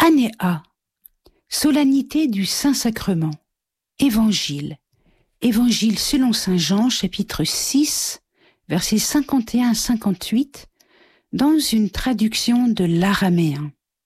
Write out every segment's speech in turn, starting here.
Année A. Solennité du Saint-Sacrement. Évangile. Évangile selon saint Jean, chapitre 6, versets 51 à 58, dans une traduction de l'araméen.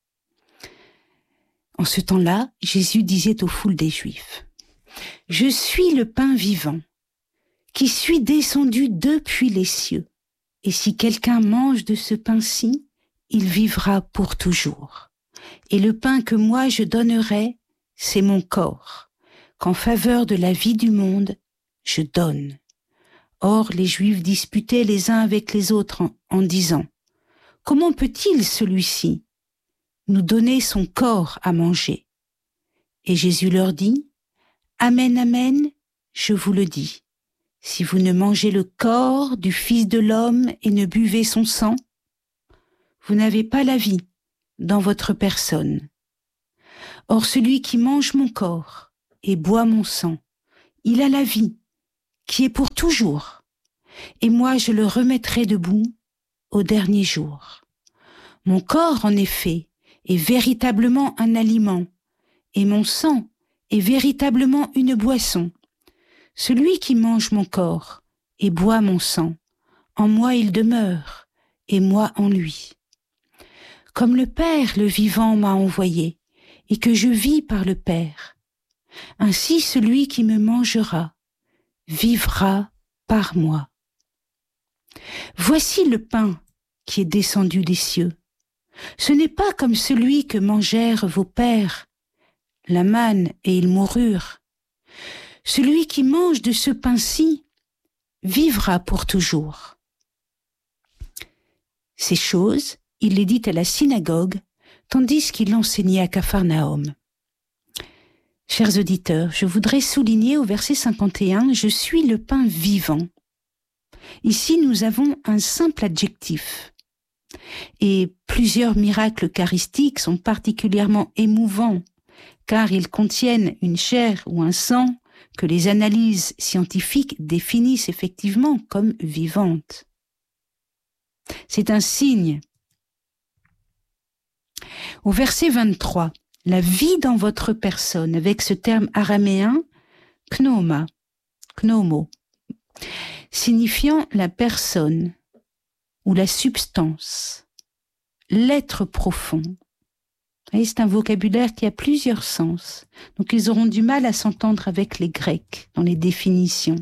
En ce temps-là, Jésus disait aux foules des Juifs, « Je suis le pain vivant, qui suis descendu depuis les cieux, et si quelqu'un mange de ce pain-ci, il vivra pour toujours. Et le pain que moi je donnerai, c'est mon corps, qu'en faveur de la vie du monde, je donne. » Or, les Juifs disputaient les uns avec les autres en disant, « Comment peut-il, celui-ci, nous donner son corps à manger ?» Et Jésus leur dit, « Amen, amen, je vous le dis, si vous ne mangez le corps du Fils de l'homme et ne buvez son sang, vous n'avez pas la vie dans votre personne. Or celui qui mange mon corps et boit mon sang, il a la vie, qui est pour toujours, et moi je le remettrai debout au dernier jour. Mon corps, en effet, est véritablement un aliment, et mon sang est véritablement une boisson. Celui qui mange mon corps et boit mon sang, en moi il demeure, et moi en lui. Comme le Père, le vivant, m'a envoyé, et que je vis par le Père, ainsi celui qui me mangera vivra par moi. Voici le pain qui est descendu des cieux. Ce n'est pas comme celui que mangèrent vos pères, la manne, et ils moururent. Celui qui mange de ce pain-ci vivra pour toujours. » Ces choses, il les dit à la synagogue, tandis qu'il enseignait à Capharnaüm. Chers auditeurs, je voudrais souligner au verset 51, « Je suis le pain vivant ». Ici, nous avons un simple adjectif. Et plusieurs miracles eucharistiques sont particulièrement émouvants, car ils contiennent une chair ou un sang que les analyses scientifiques définissent effectivement comme vivante. C'est un signe. Au verset 23, la vie dans votre personne, avec ce terme araméen, pneuma, pneumo, signifiant la personne ou la substance, l'être profond. Et c'est un vocabulaire qui a plusieurs sens. Donc ils auront du mal à s'entendre avec les Grecs dans les définitions.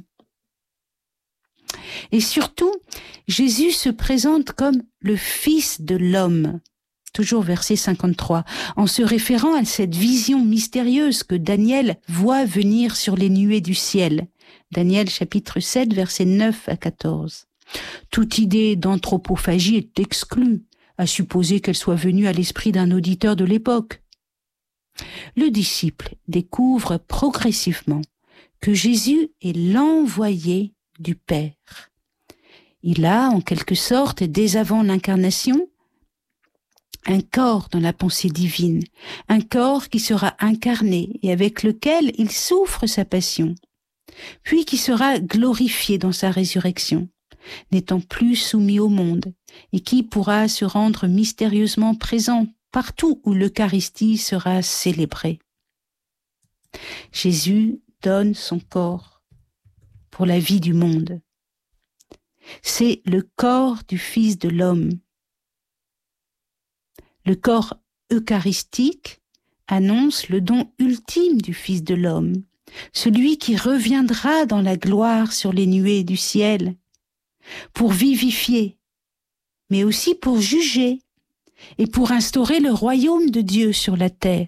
Et surtout, Jésus se présente comme le Fils de l'homme. Toujours verset 53, en se référant à cette vision mystérieuse que Daniel voit venir sur les nuées du ciel. Daniel chapitre 7, versets 9 à 14. Toute idée d'anthropophagie est exclue, à supposer qu'elle soit venue à l'esprit d'un auditeur de l'époque. Le disciple découvre progressivement que Jésus est l'envoyé du Père. Il a, en quelque sorte, dès avant l'incarnation, un corps dans la pensée divine, un corps qui sera incarné et avec lequel il souffre sa passion, puis qui sera glorifié dans sa résurrection, n'étant plus soumis au monde, et qui pourra se rendre mystérieusement présent partout où l'Eucharistie sera célébrée. Jésus donne son corps pour la vie du monde. C'est le corps du Fils de l'homme. Le corps eucharistique annonce le don ultime du Fils de l'homme, celui qui reviendra dans la gloire sur les nuées du ciel, pour vivifier, mais aussi pour juger et pour instaurer le royaume de Dieu sur la terre.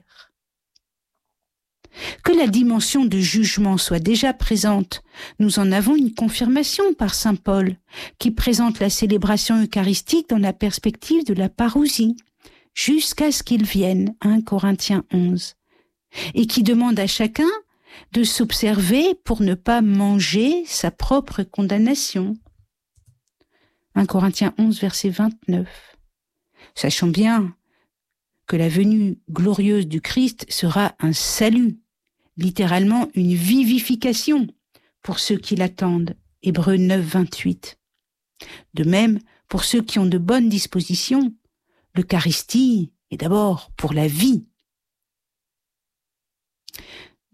Que la dimension de jugement soit déjà présente, nous en avons une confirmation par saint Paul, qui présente la célébration eucharistique dans la perspective de la parousie, jusqu'à ce qu'il vienne, 1 Corinthiens 11, et qui demande à chacun de s'observer pour ne pas manger sa propre condamnation. 1 Corinthiens 11, verset 29. Sachant bien que la venue glorieuse du Christ sera un salut, littéralement une vivification pour ceux qui l'attendent. Hébreux 9, 28. De même, pour ceux qui ont de bonnes dispositions, l'Eucharistie est d'abord pour la vie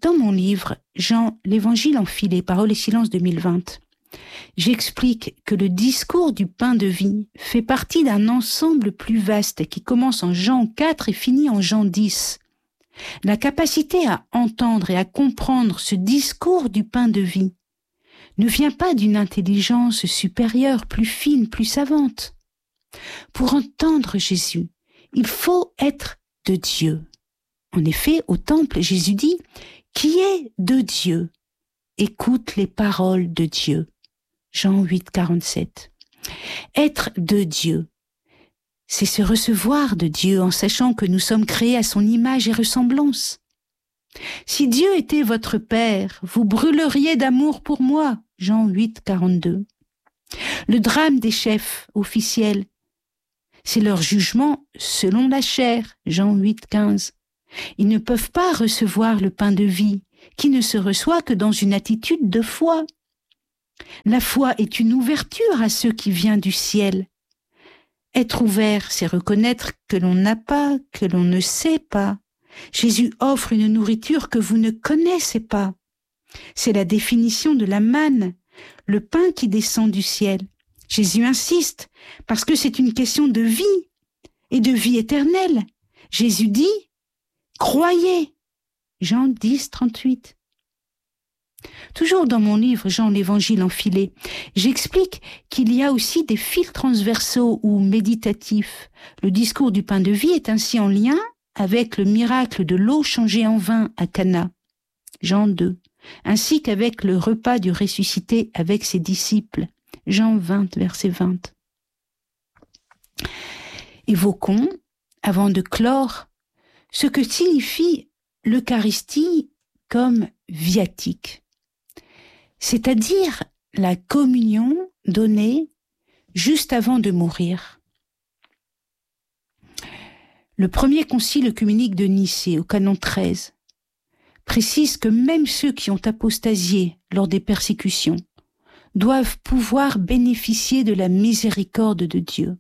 Dans mon livre, Jean, l'Évangile enfilé, Paroles et Silence 2020, j'explique que le discours du pain de vie fait partie d'un ensemble plus vaste qui commence en Jean 4 et finit en Jean 10. La capacité à entendre et à comprendre ce discours du pain de vie ne vient pas d'une intelligence supérieure, plus fine, plus savante. Pour entendre Jésus, il faut être de Dieu. En effet, au temple, Jésus dit « Qui est de Dieu ? Écoute les paroles de Dieu. » Jean 8, 47. Être de Dieu, c'est se recevoir de Dieu en sachant que nous sommes créés à son image et ressemblance. Si Dieu était votre Père, vous brûleriez d'amour pour moi. Jean 8, 42. Le drame des chefs officiels, c'est leur jugement selon la chair. Jean 8, 15. Ils ne peuvent pas recevoir le pain de vie, qui ne se reçoit que dans une attitude de foi. La foi est une ouverture à ce qui vient du ciel. Être ouvert, c'est reconnaître que l'on n'a pas, que l'on ne sait pas. Jésus offre une nourriture que vous ne connaissez pas. C'est la définition de la manne, le pain qui descend du ciel. Jésus insiste, parce que c'est une question de vie et de vie éternelle. Jésus dit, croyez. Jean 10, 38. Toujours dans mon livre, Jean, l'Évangile enfilé, j'explique qu'il y a aussi des fils transversaux ou méditatifs. Le discours du pain de vie est ainsi en lien avec le miracle de l'eau changée en vin à Cana, Jean 2, ainsi qu'avec le repas du ressuscité avec ses disciples, Jean 20, verset 20. Évoquons, avant de clore, ce que signifie l'Eucharistie comme viatique, c'est-à-dire la communion donnée juste avant de mourir. Le premier concile œcuménique de Nicée, au canon 13, précise que même ceux qui ont apostasié lors des persécutions doivent pouvoir bénéficier de la miséricorde de Dieu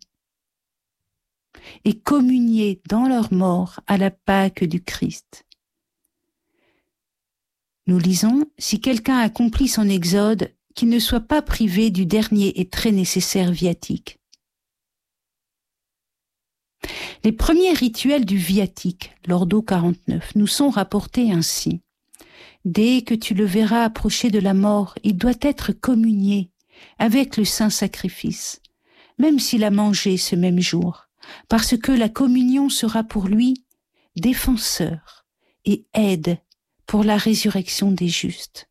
et communier dans leur mort à la Pâque du Christ. Nous lisons, si quelqu'un accomplit son exode, qu'il ne soit pas privé du dernier et très nécessaire viatique. Les premiers rituels du viatique, l'ordo 49, nous sont rapportés ainsi. Dès que tu le verras approcher de la mort, il doit être communié avec le saint sacrifice, même s'il a mangé ce même jour, parce que la communion sera pour lui défenseur et aide pour la résurrection des justes.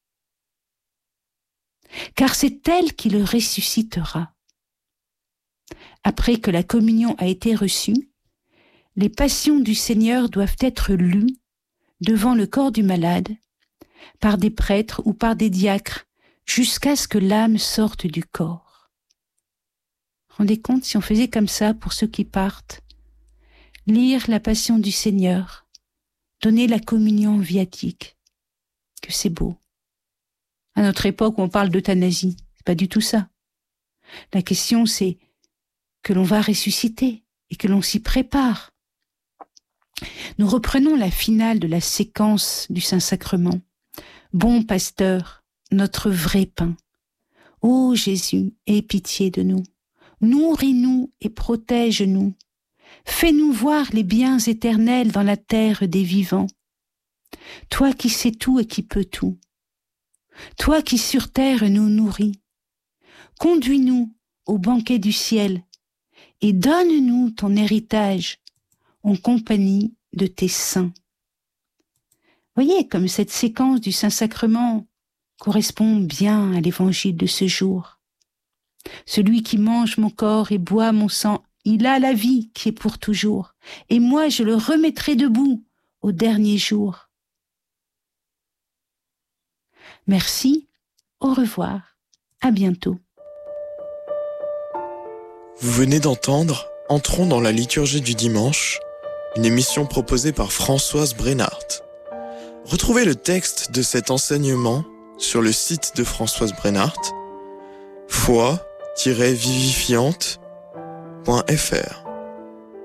Car c'est elle qui le ressuscitera. Après que la communion a été reçue, les passions du Seigneur doivent être lues devant le corps du malade, par des prêtres ou par des diacres, jusqu'à ce que l'âme sorte du corps. Rendez compte si on faisait comme ça pour ceux qui partent, lire la passion du Seigneur, donner la communion viatique, que c'est beau. À notre époque où on parle d'euthanasie, c'est pas du tout ça. La question c'est que l'on va ressusciter et que l'on s'y prépare. Nous reprenons la finale de la séquence du Saint-Sacrement. Bon pasteur, notre vrai pain. Ô Jésus, aie pitié de nous. Nourris-nous et protège-nous. Fais-nous voir les biens éternels dans la terre des vivants. Toi qui sais tout et qui peux tout. Toi qui sur terre nous nourris. Conduis-nous au banquet du ciel et donne-nous ton héritage en compagnie de tes saints. Voyez comme cette séquence du Saint-Sacrement correspond bien à l'évangile de ce jour. Celui qui mange mon corps et boit mon sang, il a la vie qui est pour toujours, et moi je le remettrai debout au dernier jour. Merci, au revoir, à bientôt. Vous venez d'entendre Entrons dans la liturgie du dimanche, une émission proposée par Françoise Brennart. Retrouvez le texte de cet enseignement sur le site de Françoise Brennart, foi-vivifiante.fr.